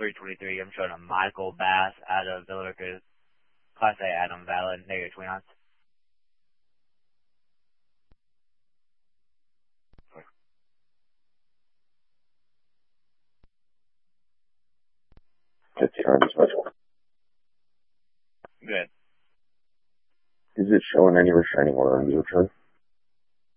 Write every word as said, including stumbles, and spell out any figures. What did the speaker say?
three twenty-three. I'm showing a Michael Bass out of Villa Rica, Class A Adam valid, negative twenty knots. fifty yards special. Good. Is it showing any restraining order on the return?